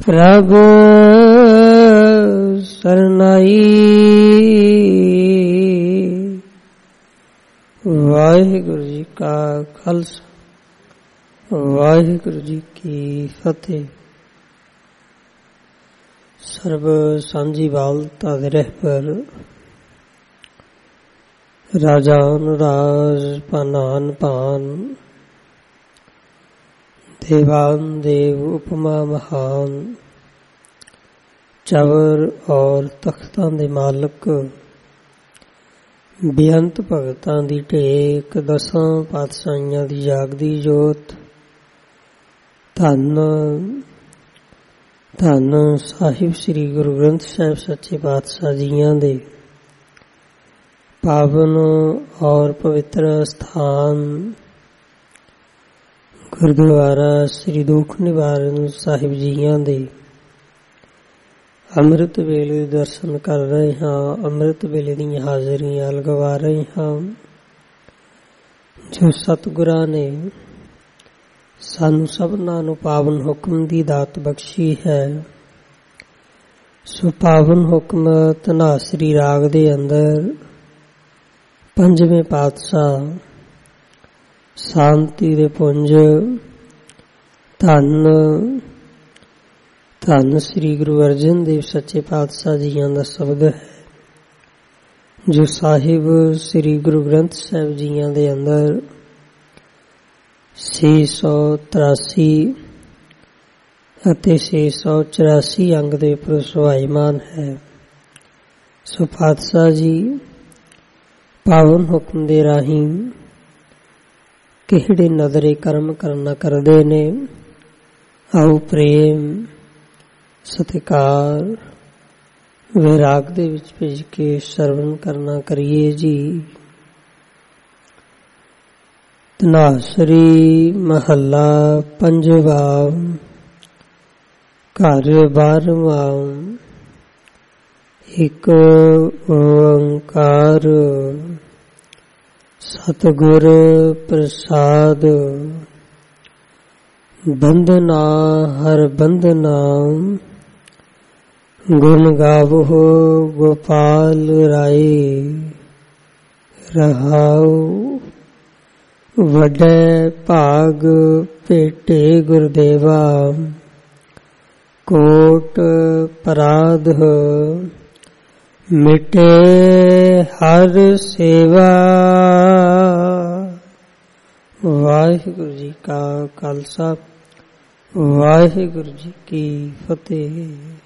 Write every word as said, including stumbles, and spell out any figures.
ਪ੍ਰਭ ਸਰਨਾਈ। ਵਾਹਿਗੁਰੂ ਜੀ ਕਾ ਖਾਲਸਾ, ਵਾਹਿਗੁਰੂ ਜੀ ਕੀ ਫਤਿਹ। ਸਰਬ ਸਾਂਝੀ ਵਾਲਤਾ ਦੇ ਰਹਿਬਰ ਰਾਜਾਨ ਰਾਜ ਪਾਨਾਨ ਪਾਨ, ਦੇਵਾਨ ਦੇਵ ਉਪਮਾ ਮਹਾਨ, ਚਵਰ ਔਰ ਤਖਤਾਂ ਦੇ ਮਾਲਕ, ਬੇਅੰਤ ਭਗਤਾਂ ਦੀ ਟੇਕ, ਦਸਾਂ ਪਾਤਸ਼ਾਹੀਆਂ ਦੀ ਜਾਗਦੀ ਜੋਤ, ਧੰਨ ਧੰਨ ਸਾਹਿਬ ਸ੍ਰੀ ਗੁਰੂ ਗ੍ਰੰਥ ਸਾਹਿਬ ਸੱਚੇ ਪਾਤਸ਼ਾਹ ਜੀਆਂ ਦੇ ਪਾਵਨ ਔਰ ਪਵਿੱਤਰ ਸਥਾਨ ਗੁਰਦੁਆਰਾ ਸ੍ਰੀ ਦੁੱਖ ਨਿਵਾਰਨ ਸਾਹਿਬ ਜੀਆਂ ਦੇ ਅੰਮ੍ਰਿਤ ਵੇਲੇ ਦਰਸ਼ਨ ਕਰ ਰਹੇ ਹਾਂ। ਅੰਮ੍ਰਿਤ ਵੇਲੇ ਦੀਆਂ ਹਾਜ਼ਰੀਆਂ ਲਗਵਾ ਰਹੇ ਹਾਂ ਜੋ ਸਤਿਗੁਰਾਂ ਨੇ ਸਾਨੂੰ ਸਭਨਾਂ ਨੂੰ ਪਾਵਨ ਹੁਕਮ ਦੀ ਦਾਤ ਬਖਸ਼ੀ ਹੈ। ਸੋ ਪਾਵਨ ਹੁਕਮ ਧਨਾਸਰੀ ਰਾਗ ਦੇ ਅੰਦਰ ਪੰਜਵੇਂ ਪਾਤਸ਼ਾਹ ਸ਼ਾਂਤੀ ਦੇ ਪੁੰਜ ਧੰਨ ਧੰਨ ਸ੍ਰੀ ਗੁਰੂ ਅਰਜਨ ਦੇਵ ਸੱਚੇ ਪਾਤਸ਼ਾਹ ਜੀਆਂ ਦਾ ਸ਼ਬਦ ਹੈ ਜੋ ਸਾਹਿਬ ਸ੍ਰੀ ਗੁਰੂ ਗ੍ਰੰਥ ਸਾਹਿਬ ਜੀਆਂ ਦੇ ਅੰਦਰ ਛੇ ਸੌ ਤਰਾਸੀ ਅਤੇ ਛੇ ਸੌ ਚੁਰਾਸੀ ਅੰਗ ਦੇ ਉੱਪਰ ਸੁਭਾਈਮਾਨ ਹੈ। ਸੋ ਪਾਤਸ਼ਾਹ ਜੀ ਪਾਵਨ ਹੁਕਮ ਦੇ ਰਾਹੀਂ ਕਿਹੜੇ ਨਦਰੇ ਕਰਮ ਕਰਨਾ ਕਰਦੇ ਨੇ। ਆਓ ਪ੍ਰੇਮ ਸਤਿਕਾਰ ਵਿਰਾਗ ਦੇ ਵਿੱਚ ਭਿੱਜ ਕੇ ਸਰਵਣ ਕਰਨਾ ਕਰੀਏ ਜੀ। ਧਨਾਸਰੀ ਮਹੱਲਾ ਪੰਜਵਾ, ਘਰ ਬਾਰਵਾਂ। ਇੱਕ ਓੰਕਾਰ ਸਤਿਗੁਰ ਪ੍ਰਸਾਦ, ਬੰਦਨਾ ਹਰ ਬੰਦਨਾ, ਗੁਣ ਗਾਵੋ ਗੋਪਾਲ ਰਾਏ। ਰਹਾਉ ਵੱਡੇ ਭਾਗ ਭੇਟੇ ਗੁਰਦੇਵਾ, ਕੋਟ ਪਰਾਧ ਮਿਟੇ ਹਰ ਸੇਵਾ। ਵਾਹਿਗੁਰੂ ਜੀ ਕਾ ਖਾਲਸਾ, ਵਾਹਿਗੁਰੂ ਜੀ ਕੀ ਫਤਿਹ।